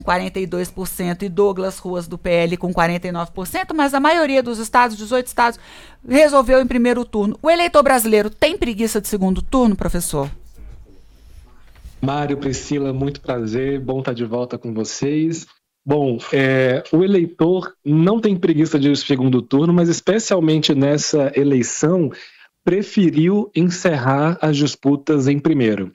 42% e Douglas Ruas do PL com 49%, mas a maioria dos estados, 18 estados, resolveu em primeiro turno. O eleitor brasileiro tem preguiça de segundo turno, professor? Mário, Priscila, muito prazer, bom estar de volta com vocês. Bom, o eleitor não tem preguiça de segundo turno, mas especialmente nessa eleição, preferiu encerrar as disputas em primeiro.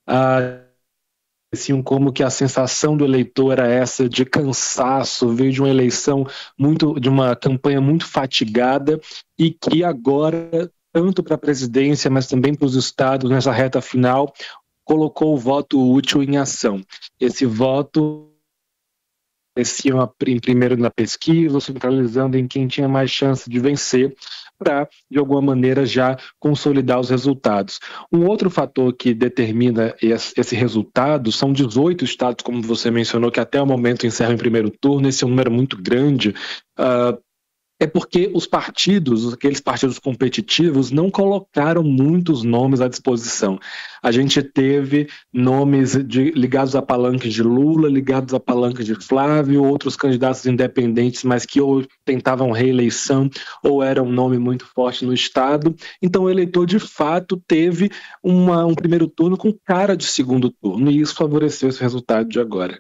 Assim, como que a sensação do eleitor era essa de cansaço, veio de uma eleição de uma campanha muito fatigada e que agora, tanto para a presidência, mas também para os estados, nessa reta final, colocou o voto útil em ação. Esse voto aparecia em primeiro na pesquisa, centralizando em quem tinha mais chance de vencer, para, de alguma maneira, já consolidar os resultados. Um outro fator que determina esse resultado são 18 estados, como você mencionou, que até o momento encerram em primeiro turno. Esse é um número muito grande. É porque os partidos, aqueles partidos competitivos, não colocaram muitos nomes à disposição. A gente teve nomes ligados a palanques de Lula, ligados a palanques de Flávio, outros candidatos independentes, mas que ou tentavam reeleição ou era um nome muito forte no estado. Então o eleitor, de fato, teve um primeiro turno com cara de segundo turno, e isso favoreceu esse resultado de agora.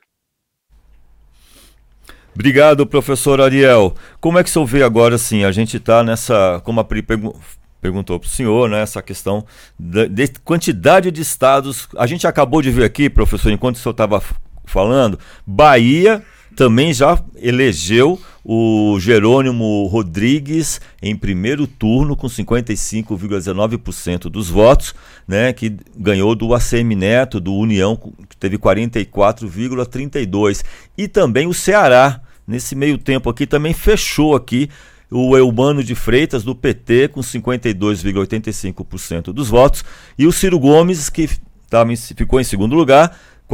Obrigado, professor Ariel. Como é que o senhor vê agora, assim, a gente está nessa, como a Pri perguntou para o senhor, né, essa questão de quantidade de estados. A gente acabou de ver aqui, professor, enquanto o senhor estava falando, Bahia também já elegeu o Jerônimo Rodrigues em primeiro turno com 55,19% dos votos, né, que ganhou do ACM Neto, do União, que teve 44,32%. E também o Ceará, nesse meio tempo aqui, também fechou aqui o Eumano de Freitas, do PT, com 52,85% dos votos. E o Ciro Gomes, que ficou em segundo lugar,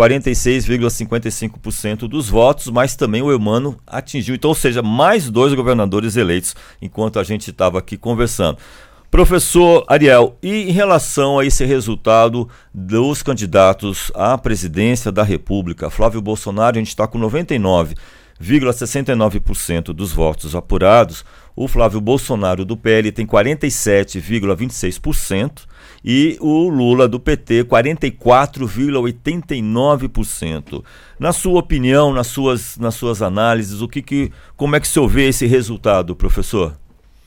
46,55% dos votos, mas também o Eumano atingiu. Então, ou seja, mais 2 governadores eleitos, enquanto a gente estava aqui conversando. Professor Ariel, e em relação a esse resultado dos candidatos à presidência da República, Flávio Bolsonaro, a gente está com 99,69% dos votos apurados. O Flávio Bolsonaro do PL tem 47,26%. E o Lula do PT, 44,89%. Na sua opinião, nas suas análises, como é que o senhor vê esse resultado, professor?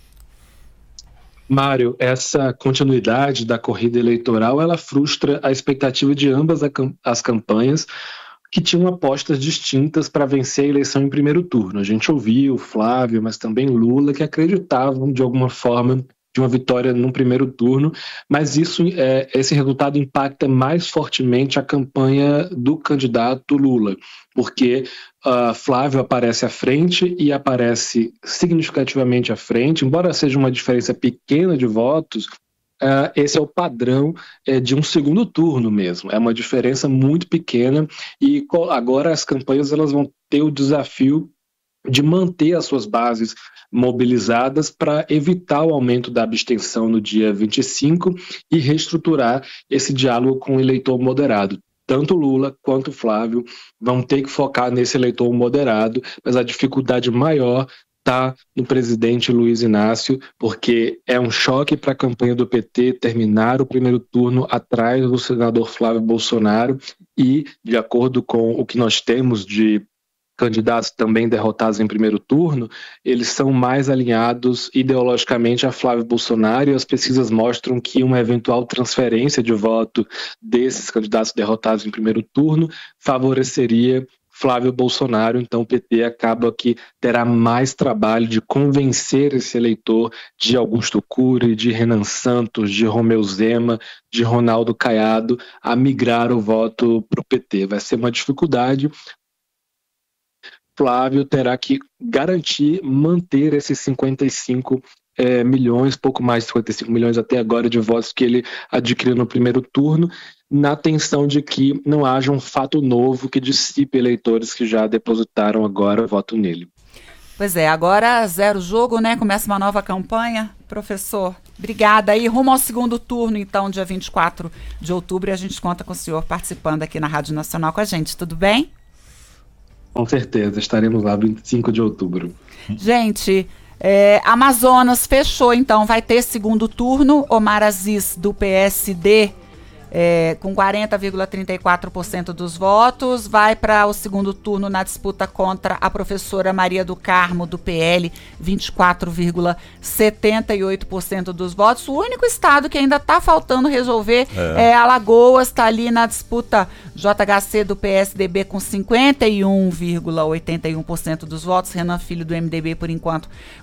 Mário, essa continuidade da corrida eleitoral, ela frustra a expectativa de ambas as campanhas, que tinham apostas distintas para vencer a eleição em primeiro turno. A gente ouviu Flávio, mas também Lula, que acreditavam, de alguma forma, de uma vitória no primeiro turno, mas esse resultado impacta mais fortemente a campanha do candidato Lula, porque Flávio aparece à frente e aparece significativamente à frente, embora seja uma diferença pequena de votos. Esse é o padrão de um segundo turno mesmo, é uma diferença muito pequena, e agora as campanhas elas vão ter o desafio de manter as suas bases mobilizadas para evitar o aumento da abstenção no dia 25 e reestruturar esse diálogo com o eleitor moderado. Tanto Lula quanto Flávio vão ter que focar nesse eleitor moderado, mas a dificuldade maior está no presidente Luiz Inácio, porque é um choque para a campanha do PT terminar o primeiro turno atrás do senador Flávio Bolsonaro e, de acordo com o que nós temos de candidatos também derrotados em primeiro turno, eles são mais alinhados ideologicamente a Flávio Bolsonaro, e as pesquisas mostram que uma eventual transferência de voto desses candidatos derrotados em primeiro turno favoreceria Flávio Bolsonaro. Então o PT acaba que terá mais trabalho de convencer esse eleitor de Augusto Cury, de Renan Santos, de Romeu Zema, de Ronaldo Caiado a migrar o voto para o PT. Vai ser uma dificuldade. Flávio terá que garantir manter esses 55 milhões, pouco mais de 55 milhões até agora de votos que ele adquiriu no primeiro turno, na tensão de que não haja um fato novo que dissipe eleitores que já depositaram agora voto nele. Pois é, agora zero jogo, né? Começa uma nova campanha. Professor, obrigada. E rumo ao segundo turno, então, dia 24 de outubro, e a gente conta com o senhor participando aqui na Rádio Nacional com a gente, tudo bem? Com certeza, estaremos lá 25 de outubro. Gente, Amazonas fechou, então vai ter segundo turno. Omar Aziz, do PSD, com 40,34% dos votos, vai para o segundo turno na disputa contra a professora Maria do Carmo, do PL, 24,78% dos votos. O único estado que ainda está faltando resolver é Alagoas, está ali na disputa. JHC, do PSDB, com 51,81% dos votos. Renan Filho, do MDB, por enquanto,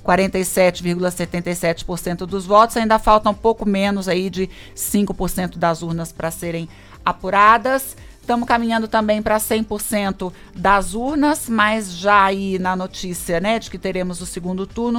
47,77% dos votos. Ainda falta um pouco menos aí de 5% das urnas para serem apuradas. Estamos caminhando também para 100% das urnas, mas já aí na notícia, né, de que teremos o segundo turno,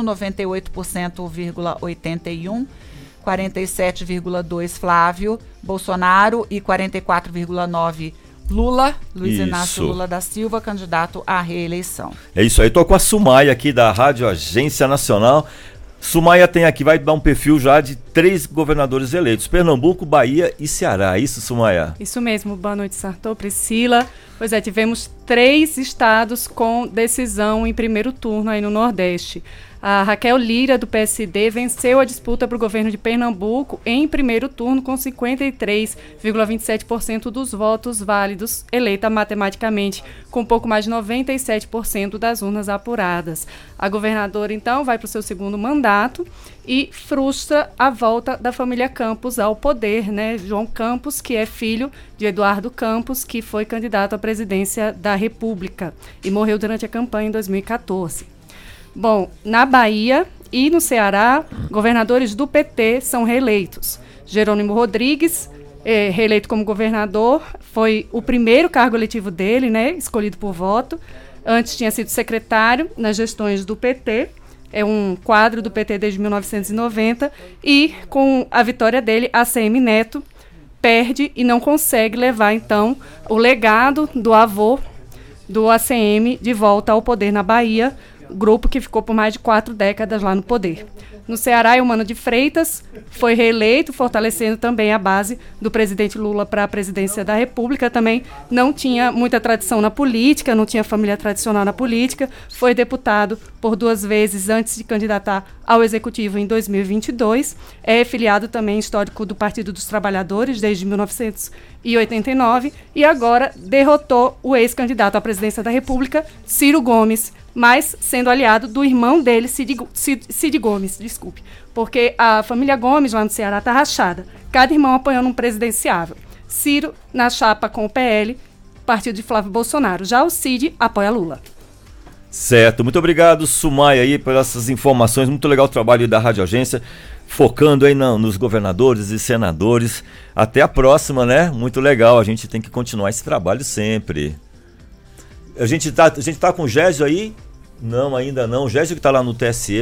98,81%, 47,2% Flávio Bolsonaro e 44,9% Luiz Inácio Lula da Silva, candidato à reeleição. É isso aí, estou com a Sumaia aqui da Rádio Agência Nacional. Sumaia tem aqui, vai dar um perfil já de 3 governadores eleitos: Pernambuco, Bahia e Ceará. Isso, Sumaia? Isso mesmo. Boa noite, Sartor, Priscila. Pois é, tivemos 3 estados com decisão em primeiro turno aí no Nordeste. A Raquel Lira, do PSD, venceu a disputa para o governo de Pernambuco em primeiro turno com 53,27% dos votos válidos, eleita matematicamente com um pouco mais de 97% das urnas apuradas. A governadora, então, vai para o seu segundo mandato e frustra a volta da família Campos ao poder, né? João Campos, que é filho de Eduardo Campos, que foi candidato à presidência da República e morreu durante a campanha em 2014. Bom, na Bahia e no Ceará, governadores do PT são reeleitos. Jerônimo Rodrigues, reeleito como governador, foi o primeiro cargo eletivo dele, né, escolhido por voto. Antes tinha sido secretário nas gestões do PT, é um quadro do PT desde 1990, e com a vitória dele, ACM Neto perde e não consegue levar, então, o legado do avô do ACM de volta ao poder na Bahia, grupo que ficou por mais de 4 décadas lá no poder. No Ceará, Eumano de Freitas foi reeleito, fortalecendo também a base do presidente Lula para a presidência da República. Também não tinha muita tradição na política, não tinha família tradicional na política. Foi deputado por 2 vezes antes de candidatar ao Executivo em 2022. É filiado também histórico do Partido dos Trabalhadores desde 1989 e agora derrotou o ex-candidato à presidência da República, Ciro Gomes, mas sendo aliado do irmão dele, Cid Gomes, desculpe. Porque a família Gomes lá no Ceará está rachada. Cada irmão apoiando um presidenciável. Ciro na chapa com o PL, partido de Flávio Bolsonaro. Já o Cid apoia Lula. Certo, muito obrigado, Sumaia, aí, por essas informações. Muito legal o trabalho da Rádio Agência, focando aí nos governadores e senadores. Até a próxima, né? Muito legal, a gente tem que continuar esse trabalho sempre. A gente tá com o Gésio aí? Não, ainda não. O Gésio que está lá no TSE,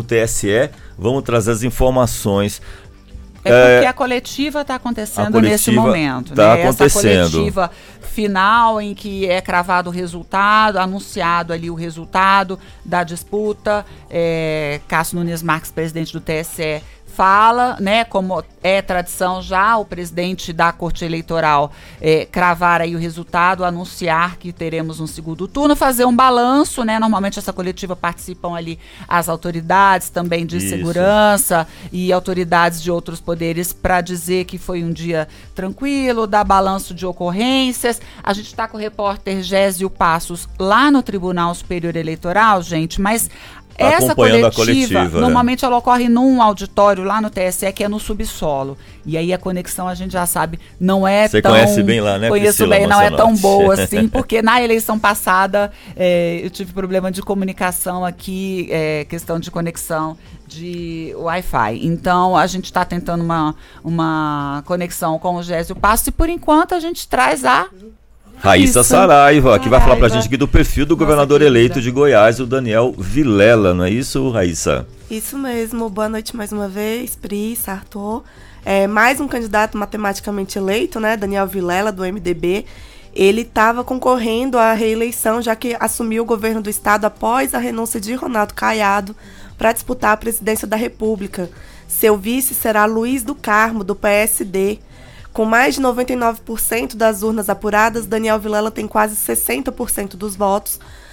vamos trazer as informações. Porque a coletiva está acontecendo nesse momento. Tá né? acontecendo. Essa coletiva final em que é cravado o resultado, anunciado ali o resultado da disputa. Cássio Nunes Marques, presidente do TSE, fala, né, como é tradição já, o presidente da Corte Eleitoral cravar aí o resultado, anunciar que teremos um segundo turno, fazer um balanço, né, normalmente essa coletiva participam ali as autoridades também de segurança e autoridades de outros poderes para dizer que foi um dia tranquilo, dar balanço de ocorrências. A gente está com o repórter Gésio Passos lá no Tribunal Superior Eleitoral, gente, mas essa coletiva, normalmente ela ocorre num auditório lá no TSE, que é no subsolo. E aí a conexão, a gente já sabe, não é Você tão... Você conhece bem lá, né, Conheço Priscila bem, não é tão Manzanotti? boa assim, porque na eleição passada eu tive problema de comunicação aqui, questão de conexão de Wi-Fi. Então, a gente está tentando uma conexão com o Gésio Passos e, por enquanto, a gente traz a... Raíssa Saraiva, que vai falar pra gente aqui do perfil do governador eleito de Goiás, o Daniel Vilela, não é isso, Raíssa? Isso mesmo, boa noite mais uma vez, Pri, Sartor. Mais um candidato matematicamente eleito, né, Daniel Vilela, do MDB. Ele estava concorrendo à reeleição, já que assumiu o governo do estado após a renúncia de Ronaldo Caiado para disputar a presidência da República. Seu vice será Luiz do Carmo, do PSD. Com mais de 99% das urnas apuradas, Daniel Vilela tem quase 60% dos votos.